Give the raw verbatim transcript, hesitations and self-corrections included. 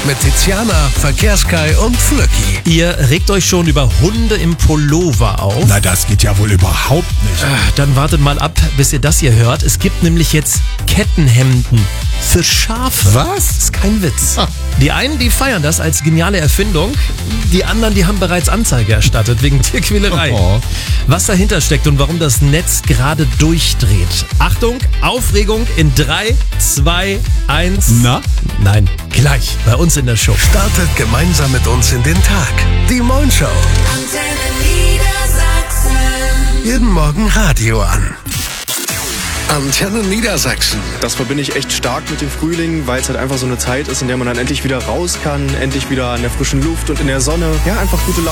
mit Tiziana, Verkehrskai und Flöcki. Ihr regt euch schon über Hunde im Pullover auf? Na, das geht ja wohl überhaupt nicht. Ah, Dann wartet mal ab, bis ihr das hier hört. Es gibt nämlich jetzt Kettenhemden für Schafe. Was? Das ist kein Witz. Ah. Die einen, die feiern das als geniale Erfindung. Die anderen, die haben bereits Anzeige erstattet wegen Tierquälerei. Oh. Was dahinter steckt und warum das Netz gerade durchdreht. Achtung, Aufregung in drei, zwei, eins. Na? Nein, gleich bei uns in der Show. Startet gemeinsam mit uns in den Tag. Die Moin Show. Antenne Niedersachsen. Jeden Morgen Radio an. Antenne Niedersachsen. Das verbinde ich echt stark mit dem Frühling, weil es halt einfach so eine Zeit ist, in der man dann endlich wieder raus kann, endlich wieder an der frischen Luft und in der Sonne. Ja, einfach gute Laune.